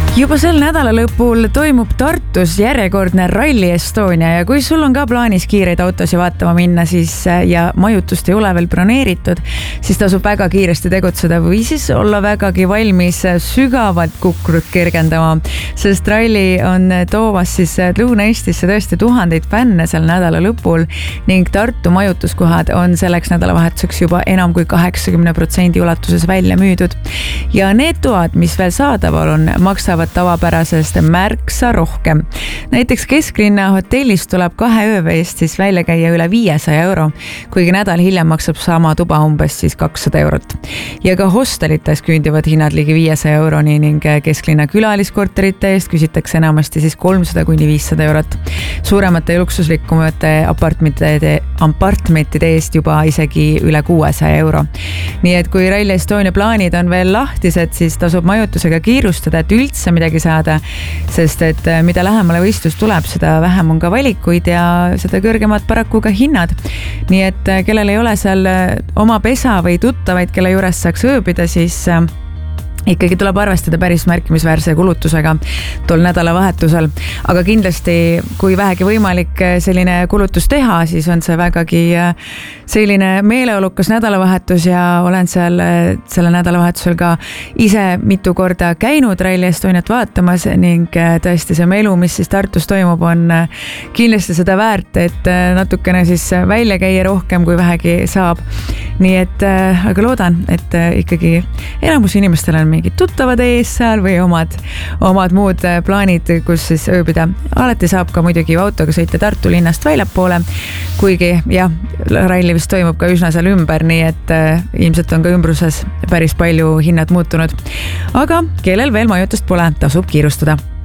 Juba sel nädala lõpul toimub Tartus järjekordne Rally Estonia ja kui sul on ka plaanis kiireid autosid vaatama minna, siis ja majutust ei ole veel broneeritud, siis tasub väga kiiresti tegutseda või siis olla vägagi valmis sügavalt kukrut kergendama, sest Rally on toomas siis Lõuna-Eestisse tõesti tuhandeid fänne sel nädala lõpul ning Tartu majutuskohad on selleks nädalavahetuseks juba enam kui 80% ulatuses välja müüdud. Ja need toad, mis veel saadaval on, maksavad tavapärasest märksa rohkem. Näiteks kesklinna hotellis tuleb 2 ööve eest siis välja käia üle 500 euro, kuigi nädal hiljem maksab sama tuba umbes siis 200 eurot. Ja ka hostelites küündivad hinnad ligi 500 euroni ning kesklinna külaliskorterite eest küsitakse enamasti siis 300–500 eurot. Suuremate ja luksuslikumate apartmentide eest juba isegi üle 600 euro. Nii et kui Rally Estonia plaanid on veel lahtised, siis tasub majutusega kiirustada, et üldse midagi saada, sest et mida lähemale võistlus tuleb, seda vähem on ka valikuid ja seda kõrgemad paraku ka hinnad. Nii et kellel ei ole seal oma pesa või tuttavaid, kelle juures saaks ööbida, siis ikkagi tuleb arvestada päris märkimisväärse kulutusega tol nädalavahetusel. Aga kindlasti, kui vähegi võimalik selline kulutus teha, siis on see vägagi selline meeleolukas nädalavahetus ja olen selle nädalavahetusel ka ise mitu korda käinud Rally Estoniat vaatamas ning tõesti see melu, mis siis Tartus toimub, on kindlasti seda väärt, et natukene siis välja käia rohkem kui vähegi saab. Nii et aga loodan, et ikkagi enamus inimestel on mingid tuttavad ees seal või omad muud plaanid, kus siis ööbida. Alati saab ka muidugi autoga sõita Tartu linnast väljapoole, kuigi jah, ralli vist toimub ka üsna seal ümber, nii et ilmselt on ka ümbruses päris palju hinnad muutunud. Aga kellel veel majutust pole, tasub kiirustada.